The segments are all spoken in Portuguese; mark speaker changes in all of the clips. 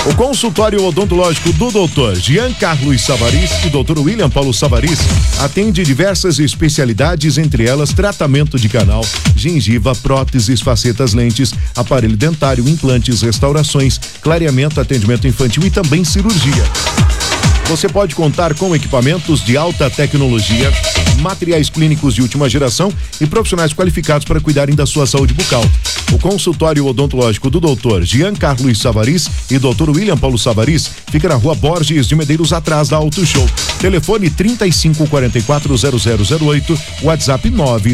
Speaker 1: O consultório odontológico do Dr. Jean Carlos Savarys e Dr. William Paulo Savarys atende diversas especialidades, entre elas tratamento de canal, gengiva, próteses, facetas, lentes, aparelho dentário, implantes, restaurações, clareamento, atendimento infantil e também cirurgia. Você pode contar com equipamentos de alta tecnologia, materiais clínicos de última geração e profissionais qualificados para cuidarem da sua saúde bucal. O consultório odontológico do Dr. Jean Carlos Savarys e Dr. William Paulo Savarys fica na Rua Borges de Medeiros, atrás da Auto Show. Telefone 3544-0008, WhatsApp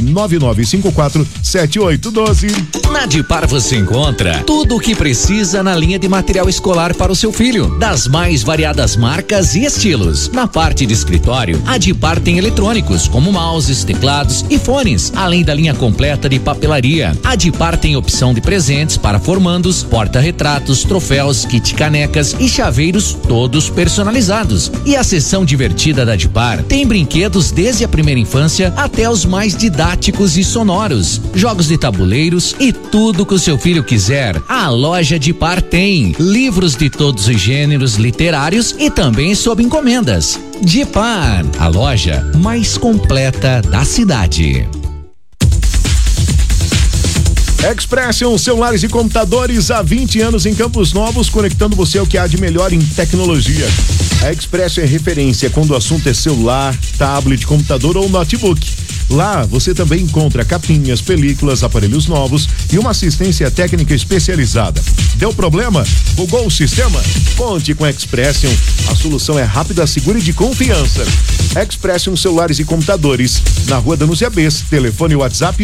Speaker 1: 99954-7812.
Speaker 2: Na Dipar você encontra tudo o que precisa na linha de material escolar para o seu filho, das mais variadas marcas e estilos. Na parte de escritório, a Dipar tem eletrônicos como mouses, teclados e fones, além da linha completa de papelaria. A Dipar tem opção de presentes para formandos, porta-retratos, troféus, kit canecas e chaveiros, todos personalizados. E a seção divertida da Dipar tem brinquedos desde a primeira infância até os mais didáticos e sonoros, jogos de tabuleiros e tudo que o seu filho quiser. A loja Dipar tem livros de todos os gêneros literários e também sob encomendas. Dipar, a loja mais completa da cidade.
Speaker 1: Expression celulares e computadores há 20 anos em Campos Novos, conectando você ao que há de melhor em tecnologia. A Expression é referência quando o assunto é celular, tablet, computador ou notebook. Lá você também encontra capinhas, películas, aparelhos novos e uma assistência técnica especializada. Deu problema? Bugou o sistema? Conte com a Expression. A solução é rápida, segura e de confiança. Expression celulares e computadores, na Rua Danúzia Bess. Telefone WhatsApp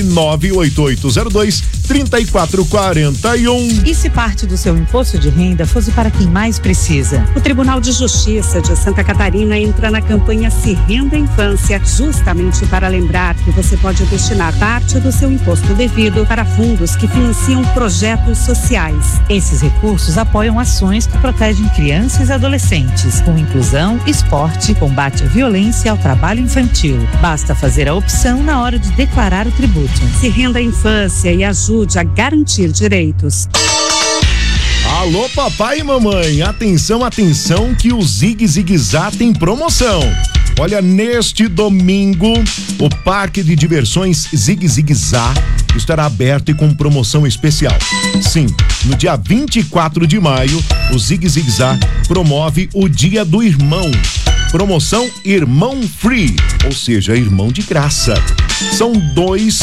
Speaker 1: 98802-3441.
Speaker 3: E se parte do seu imposto de renda fosse para quem mais precisa? O Tribunal de Justiça de Santa Catarina entra na campanha Se Renda Infância, justamente para lembrar que você pode destinar parte do seu imposto devido para fundos que financiam projetos sociais. Esses recursos apoiam ações que protegem crianças e adolescentes, com inclusão, esporte, combate à violência e ao trabalho infantil. Basta fazer a opção na hora de declarar o tributo. Se renda à infância e ajude a garantir direitos.
Speaker 1: Alô, papai e mamãe, atenção, atenção que o Zig Zig Zá tem promoção. Olha, neste domingo, o Parque de Diversões Zig Zig Zá estará aberto e com promoção especial. Sim, no dia 24 de maio, o Zig Zig Zá promove o Dia do Irmão. Promoção Irmão Free, ou seja, irmão de graça. São dois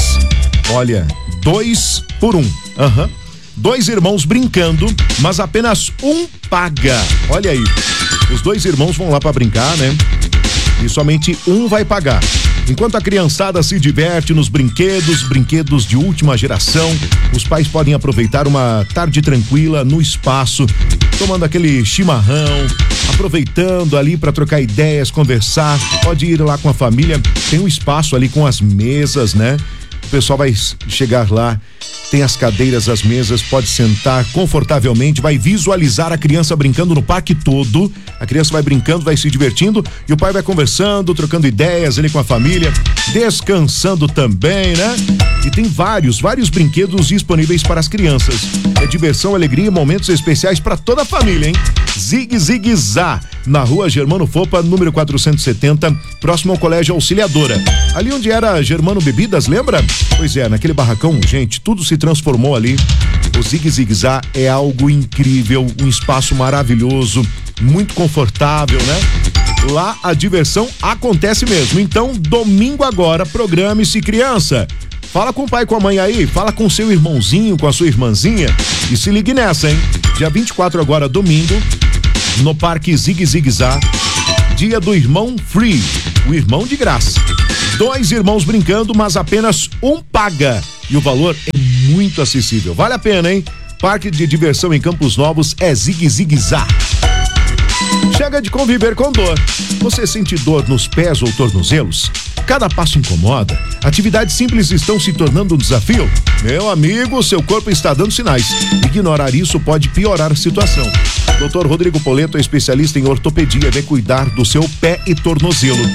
Speaker 1: por um. Dois irmãos brincando, mas apenas um paga. Olha aí, os dois irmãos vão lá para brincar, né? E somente um vai pagar. Enquanto a criançada se diverte nos brinquedos de última geração, os pais podem aproveitar uma tarde tranquila no espaço, tomando aquele chimarrão, aproveitando ali para trocar ideias, conversar. Pode ir lá com a família, tem um espaço ali com as mesas, né? O pessoal vai chegar lá, tem as cadeiras, as mesas, pode sentar confortavelmente, vai visualizar a criança brincando no parque todo. A criança vai brincando, vai se divertindo e o pai vai conversando, trocando ideias ali com a família, descansando também, né? E tem vários brinquedos disponíveis para as crianças. É diversão, alegria e momentos especiais para toda a família, hein? Zig Zig Zá, na Rua Germano Fopa, número 470, próximo ao Colégio Auxiliadora. Ali onde era Germano Bebidas, lembra? Pois é, naquele barracão, gente, tudo se transformou ali. O Zig Zig Zá é algo incrível, um espaço maravilhoso, muito confortável, né? Lá a diversão acontece mesmo. Então, domingo agora, programe-se, criança. Fala com o pai e com a mãe aí, fala com o seu irmãozinho, com a sua irmãzinha e se ligue nessa, hein? Dia 24 agora, domingo, no Parque Zig Zig Zá, Dia do Irmão Free, o irmão de graça. Dois irmãos brincando, mas apenas um paga. E o valor é muito acessível. Vale a pena, hein? Parque de diversão em Campos Novos é Zig Zig Zá. Chega de conviver com dor. Você sente dor nos pés ou tornozelos? Cada passo incomoda? Atividades simples estão se tornando um desafio? Meu amigo, seu corpo está dando sinais. Ignorar isso pode piorar a situação. Dr. Rodrigo Poleto é especialista em ortopedia, vai cuidar do seu pé e tornozelo.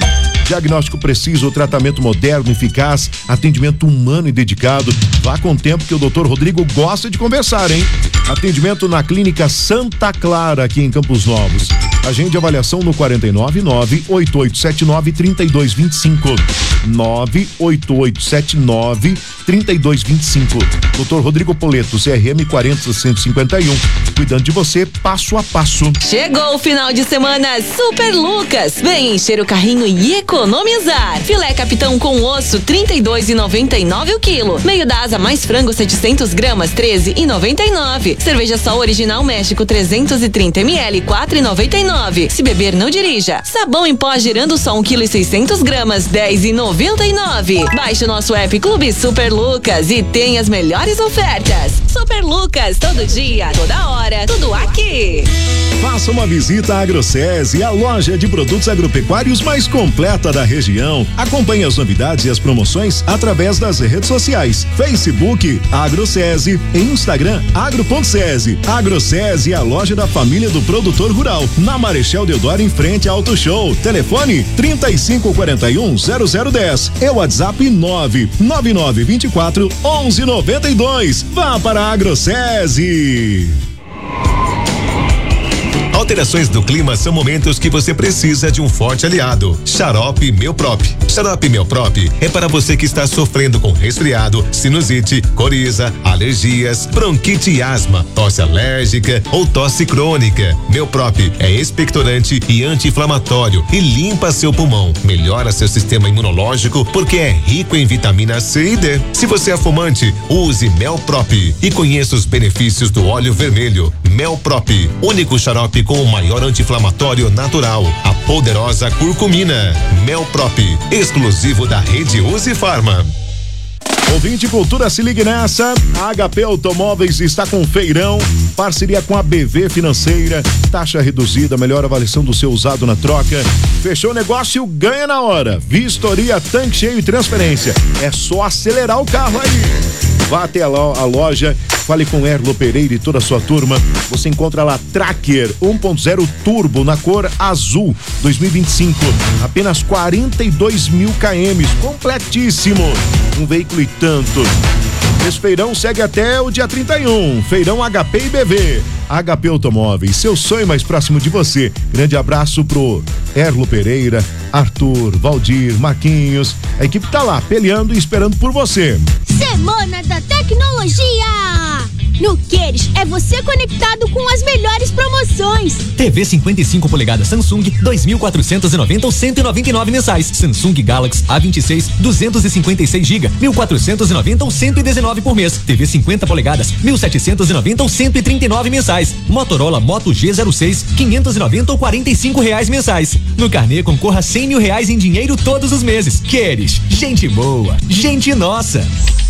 Speaker 1: Diagnóstico preciso, tratamento moderno, eficaz, atendimento humano e dedicado. Vá com o tempo que o Dr. Rodrigo gosta de conversar, hein? Atendimento na Clínica Santa Clara, aqui em Campos Novos. Agende avaliação no 499-8879-3225. 98879-3225. Dr. Rodrigo Poleto, CRM 40151. Cuidando de você, passo a passo.
Speaker 4: Chegou o final de semana Super Lucas. Vem encher o carrinho e economizar. Filé capitão com osso, R$32,99 o quilo. Meio da asa mais frango, 700 gramas, R$13,99. Cerveja Sol Original México, 330 ml, R$4,99. Se beber, não dirija. Sabão em pó girando só 1,6 kg, R$10,99. Baixe o nosso app Clube Super Lucas e tem as melhores ofertas. Super Lucas, todo dia, toda hora, tudo aqui.
Speaker 5: Faça uma visita à AgroSese, a loja de produtos agropecuários mais completa da região. Acompanhe as novidades e as promoções através das redes sociais. Facebook AgroSese e Instagram agro.sese. AgroSese é a loja da família do produtor rural, na Marechal Deodoro, em frente ao Auto Show. Telefone 3541-0010 e WhatsApp 99924-1192. Vá para a AgroSese.
Speaker 6: Alterações do clima são momentos que você precisa de um forte aliado. Xarope Melprop. Xarope Melprop é para você que está sofrendo com resfriado, sinusite, coriza, alergias, bronquite e asma, tosse alérgica ou tosse crônica. Melprop é expectorante e anti-inflamatório e limpa seu pulmão, melhora seu sistema imunológico porque é rico em vitamina C e D. Se você é fumante, use Melprop e conheça os benefícios do óleo vermelho. Melprop, único xarope com o maior anti-inflamatório natural, a poderosa curcumina. Melprop, exclusivo da rede Uzi Farma.
Speaker 1: Ouvinte Cultura, se ligue nessa. A HP Automóveis está com feirão, parceria com a BV Financeira, taxa reduzida, melhor avaliação do seu usado na troca. Fechou o negócio, ganha na hora. Vistoria, tanque cheio e transferência. É só acelerar o carro aí. Vá até a loja, fale com Erlo Pereira e toda a sua turma. Você encontra lá Tracker 1.0 Turbo na cor azul 2025. Apenas 42 mil km, completíssimo. Um veículo e tanto. Esse feirão segue até o dia 31. Feirão HP e BV. HP Automóveis, seu sonho mais próximo de você. Grande abraço pro Erlo Pereira, Arthur, Valdir, Marquinhos. A equipe tá lá, peleando e esperando por você.
Speaker 7: Semana da Tecnologia! No Queres é você conectado com as melhores promoções.
Speaker 8: TV 55 polegadas Samsung 2.490 ou 199 mensais. Samsung Galaxy A26 256 GB 1.490 ou 119 por mês. TV 50 polegadas 1.790 ou 139 mensais. Motorola Moto G06 590 ou R$45 mensais. No carnê concorra R$100 mil em dinheiro todos os meses. Queres, gente boa, gente nossa.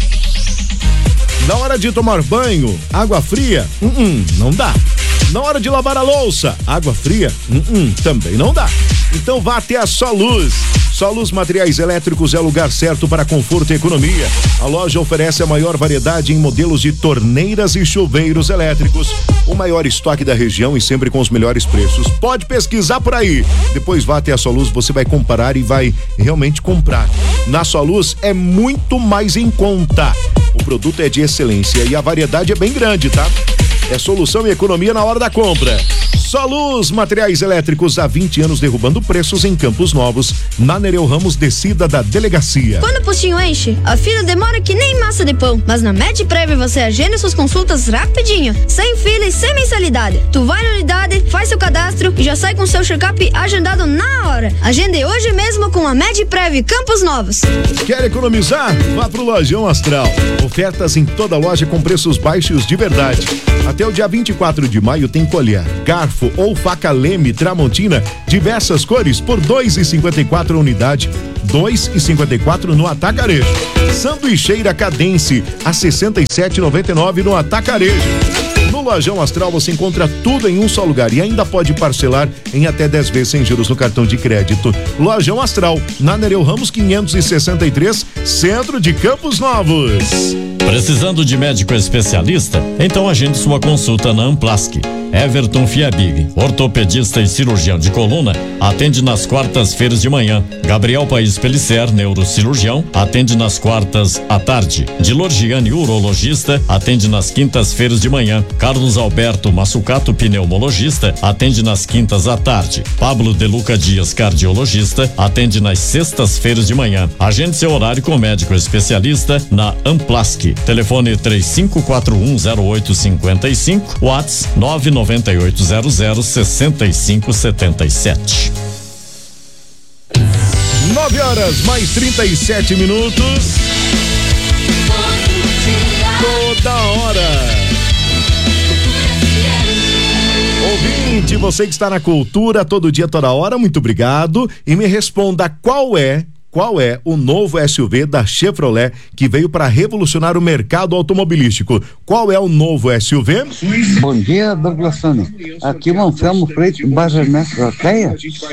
Speaker 1: Na hora de tomar banho, água fria, não dá. Na hora de lavar a louça, água fria, também não dá. Então vá até a Soluz. Soluz Materiais Elétricos é o lugar certo para conforto e economia. A loja oferece a maior variedade em modelos de torneiras e chuveiros elétricos. O maior estoque da região e sempre com os melhores preços. Pode pesquisar por aí. Depois vá até a Soluz, você vai comparar e vai realmente comprar. Na Soluz é muito mais em conta. O produto é de excelência e a variedade é bem grande, tá? É solução e economia na hora da compra. Soluz Materiais Elétricos, há 20 anos derrubando preços em Campos Novos, na Nereu Ramos, descida da delegacia.
Speaker 7: Quando o postinho enche, a fila demora que nem massa de pão. Mas na MedPrev você agenda suas consultas rapidinho, sem fila e sem mensalidade. Tu vai na unidade, faz seu cadastro e já sai com seu check-up agendado na hora. Agende hoje mesmo com a MedPrev Campos Novos.
Speaker 1: Quer economizar? Vá pro Lojão Astral. Ofertas em toda loja com preços baixos de verdade. Até o dia 24 de maio tem colher, garfo ou faca Leme Tramontina, diversas cores por R$2,54 a unidade, R$2,54 no Atacarejo. Sanduicheira Cadence a R$67,99 no Atacarejo. No Lojão Astral você encontra tudo em um só lugar e ainda pode parcelar em até 10 vezes sem juros no cartão de crédito. Lojão Astral, na Nereu Ramos 563, centro de Campos Novos.
Speaker 9: Precisando de médico especialista? Então agende sua consulta na Amplasc. Everton Fiabig, ortopedista e cirurgião de coluna, atende nas quartas-feiras de manhã. Gabriel País Pellicer, neurocirurgião, atende nas quartas à tarde. Dilor Gianni, urologista, atende nas quintas-feiras de manhã. Carlos Alberto Massucato, pneumologista, atende nas quintas à tarde. Pablo De Luca Dias, cardiologista, atende nas sextas-feiras de manhã. Agende seu horário com médico especialista na Amplasc. Telefone 35410855, WhatsApp 998006577.
Speaker 1: 9h mais 37 minutos. Toda hora. Ouvinte, você que está na cultura todo dia, toda hora, muito obrigado. E me responda qual é o novo SUV da Chevrolet que veio para revolucionar o mercado automobilístico? Qual é o novo SUV?
Speaker 10: Bom dia, Douglas Sano. Aqui o Anselmo Freitas, Barra Ernesto Alteia.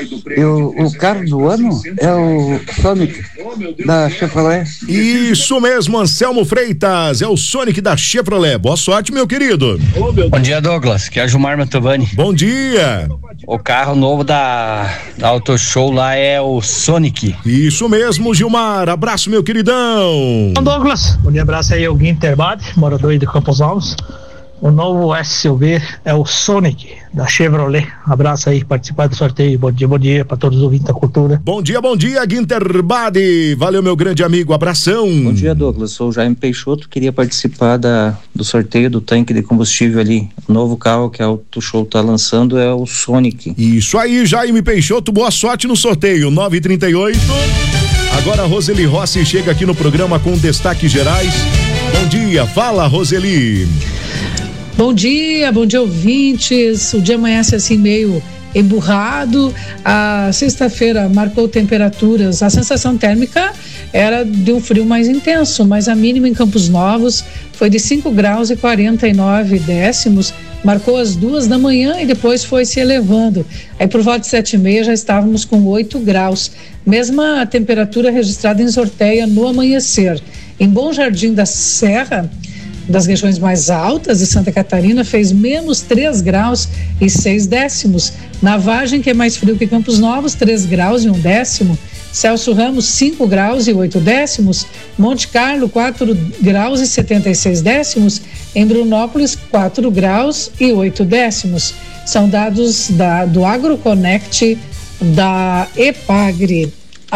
Speaker 10: O carro do ano é o Sonic da Chevrolet.
Speaker 1: Isso mesmo, Anselmo Freitas, é o Sonic da Chevrolet. Boa sorte, meu querido.
Speaker 11: Bom dia, Douglas, que é o Gilmar Mantovani.
Speaker 1: Bom dia.
Speaker 11: O carro novo da Auto Show lá é o Sonic.
Speaker 1: Isso mesmo, Gilmar. Abraço, meu queridão.
Speaker 12: Bom, Douglas, um abraço aí ao Guinter Bad, morador de Campos Altos. O novo SUV é o Sonic da Chevrolet. Abraço aí, participar do sorteio. Bom dia para todos os ouvintes da cultura.
Speaker 1: Bom dia, Guinter Bade. Valeu, meu grande amigo, abração.
Speaker 13: Bom dia, Douglas, sou o Jaime Peixoto, queria participar do sorteio do tanque de combustível ali. O novo carro que a Auto Show tá lançando é o Sonic.
Speaker 1: Isso aí, Jaime Peixoto, boa sorte no sorteio. 9h38. Agora a Roseli Rossi chega aqui no programa com destaques gerais. Bom dia, fala, Roseli.
Speaker 14: Bom dia ouvintes. O dia amanhece assim meio emburrado. A sexta-feira marcou temperaturas, a sensação térmica era de um frio mais intenso, mas a mínima em Campos Novos foi de 5 graus e 49 décimos, marcou às 2 da manhã e depois foi se elevando. Aí por volta de 7h30 já estávamos com 8 graus. Mesma temperatura registrada em Sorteia no amanhecer. Em Bom Jardim da Serra, das regiões mais altas de Santa Catarina, fez menos 3 graus e 6 décimos. Na Vargem, que é mais frio que Campos Novos, 3 graus e 1 décimo. Celso Ramos, 5 graus e 8 décimos. Monte Carlo, 4 graus e 76 décimos. Em Brunópolis, 4 graus e 8 décimos. São dados do AgroConnect da EPAGRE.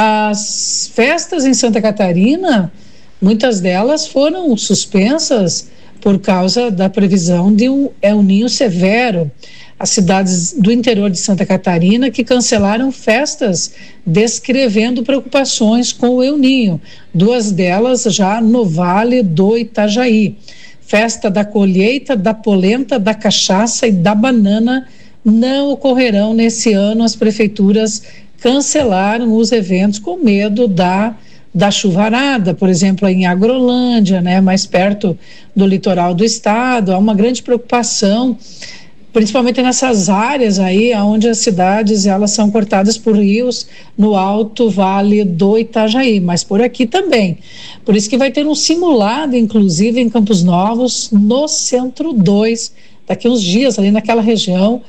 Speaker 14: As festas em Santa Catarina, muitas delas foram suspensas por causa da previsão de um El Niño severo. As cidades do interior de Santa Catarina que cancelaram festas descrevendo preocupações com o El Niño. 2 delas já no Vale do Itajaí. Festa da colheita, da polenta, da cachaça e da banana não ocorrerão nesse ano. As prefeituras cancelaram os eventos com medo da chuvarada, por exemplo, em Agrolândia, né, mais perto do litoral do estado. Há uma grande preocupação, principalmente nessas áreas aí onde as cidades elas são cortadas por rios no Alto Vale do Itajaí, mas por aqui também. Por isso que vai ter um simulado, inclusive, em Campos Novos, no Centro 2, daqui uns dias, ali naquela região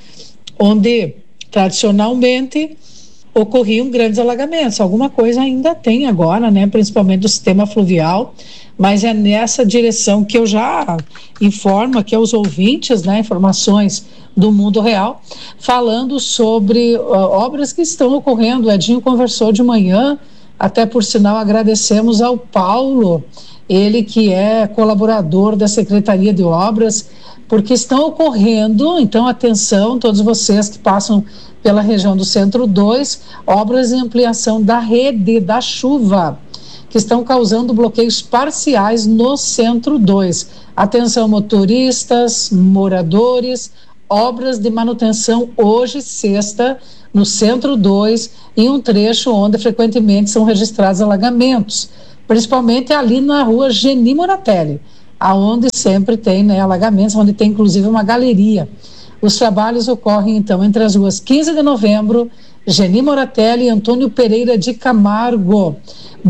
Speaker 14: onde tradicionalmente ocorriam grandes alagamentos. Alguma coisa ainda tem agora, né, principalmente do sistema fluvial, mas é nessa direção que eu já informo aqui aos ouvintes, né, informações do mundo real, falando sobre obras que estão ocorrendo. O Edinho conversou de manhã, até por sinal agradecemos ao Paulo, ele que é colaborador da Secretaria de Obras, porque estão ocorrendo, então atenção, todos vocês que passam pela região do Centro 2, obras de ampliação da rede da chuva, que estão causando bloqueios parciais no Centro 2. Atenção, motoristas, moradores, obras de manutenção hoje, sexta, no Centro 2, em um trecho onde frequentemente são registrados alagamentos, principalmente ali na rua Geni Moratelli, aonde sempre tem, né, alagamentos, onde tem inclusive uma galeria. Os trabalhos ocorrem então entre as ruas 15 de novembro, Geni Moratelli e Antônio Pereira de Camargo.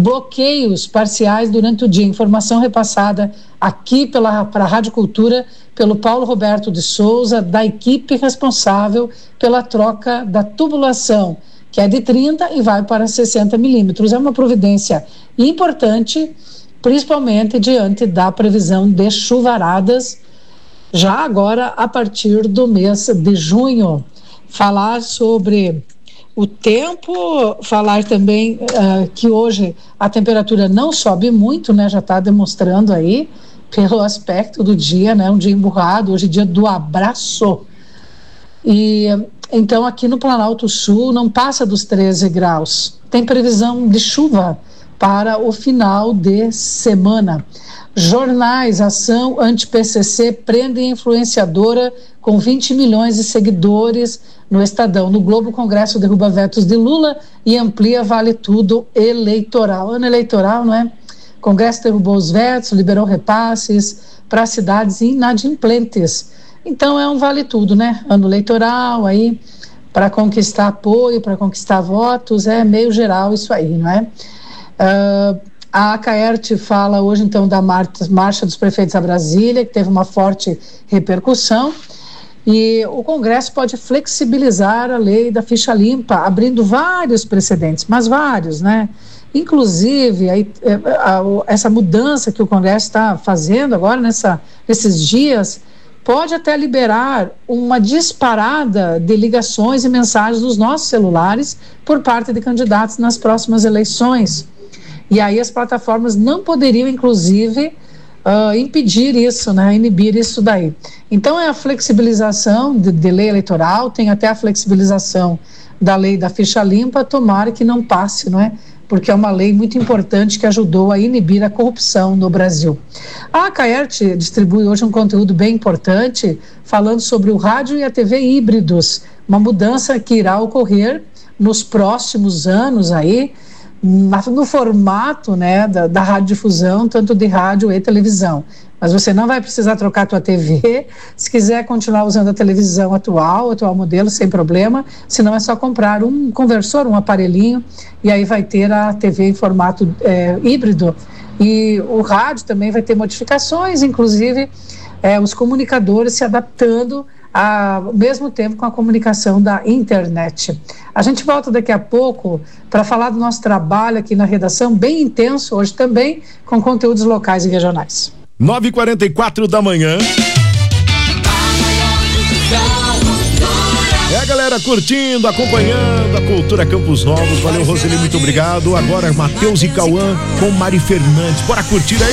Speaker 14: Bloqueios parciais durante o dia. Informação repassada aqui para a Rádio Cultura pelo Paulo Roberto de Souza, da equipe responsável pela troca da tubulação, que é de 30 e vai para 60 milímetros. É uma providência importante, principalmente diante da previsão de chuvaradas, já agora a partir do mês de junho. Falar sobre o tempo, falar também que hoje a temperatura não sobe muito, né? Já está demonstrando aí pelo aspecto do dia, né? Um dia emburrado, hoje é dia do abraço. E então aqui no Planalto Sul não passa dos 13 graus. Tem previsão de chuva para o final de semana. Jornais, ação anti-PCC prende influenciadora com 20 milhões de seguidores no Estadão. No Globo, o Congresso derruba vetos de Lula e amplia vale tudo eleitoral. Ano eleitoral, não é? O Congresso derrubou os vetos, liberou repasses para cidades inadimplentes. Então é um vale tudo, né? Ano eleitoral aí, para conquistar apoio, para conquistar votos, é meio geral isso aí, não é? A Caerte fala hoje então da marcha dos prefeitos a Brasília, que teve uma forte repercussão, e o Congresso pode flexibilizar a lei da ficha limpa, abrindo vários precedentes, mas vários, né? Inclusive essa mudança que o Congresso está fazendo agora nesses dias pode até liberar uma disparada de ligações e mensagens dos nossos celulares por parte de candidatos nas próximas eleições. E aí as plataformas não poderiam, inclusive, impedir isso, né? Inibir isso daí. Então é a flexibilização de lei eleitoral, tem até a flexibilização da lei da ficha limpa, tomara que não passe, não é? Porque é uma lei muito importante que ajudou a inibir a corrupção no Brasil. A Caerte distribui hoje um conteúdo bem importante, falando sobre o rádio e a TV híbridos, uma mudança que irá ocorrer nos próximos anos aí, no formato, né, da radiodifusão, tanto de rádio e televisão. Mas você não vai precisar trocar a tua TV, se quiser continuar usando a televisão atual modelo, sem problema, senão é só comprar um conversor, um aparelhinho, e aí vai ter a TV em formato híbrido. E o rádio também vai ter modificações, inclusive os comunicadores se adaptando ao mesmo tempo com a comunicação da internet. A gente volta daqui a pouco para falar do nosso trabalho aqui na redação, bem intenso hoje também, com conteúdos locais e regionais.
Speaker 1: 9h44 da manhã. É a galera curtindo, acompanhando a Cultura Campos Novos. Valeu, Roseli, muito obrigado. Agora Matheus e Cauã com Mari Fernandes. Bora curtir aí.